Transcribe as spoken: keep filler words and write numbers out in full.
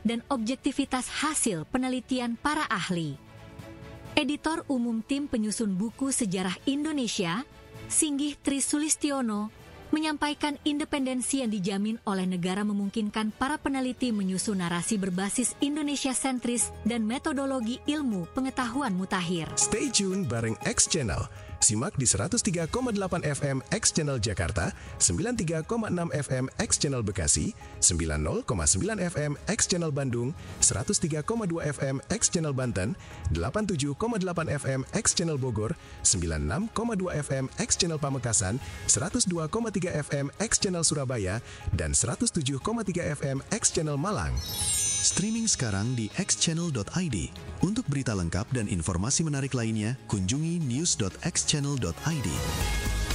dan objektivitas hasil penelitian para ahli. Editor Umum Tim Penyusun Buku Sejarah Indonesia, Singgih Tri Sulistiono, menyampaikan independensi yang dijamin oleh negara memungkinkan para peneliti menyusun narasi berbasis Indonesia sentris dan metodologi ilmu pengetahuan mutakhir. Stay tune bareng X Channel. Simak di seratus tiga koma delapan F M X Channel Jakarta, sembilan puluh tiga koma enam F M X Channel Bekasi, sembilan puluh koma sembilan F M X Channel Bandung, seratus tiga koma dua F M X Channel Banten, delapan puluh tujuh koma delapan F M X Channel Bogor, sembilan puluh enam koma dua F M X Channel Pamekasan, seratus dua koma tiga F M X Channel Surabaya, dan seratus tujuh koma tiga F M X Channel Malang. Streaming sekarang di x channel dot i d. Untuk berita lengkap dan informasi menarik lainnya, kunjungi news dot x channel dot i d.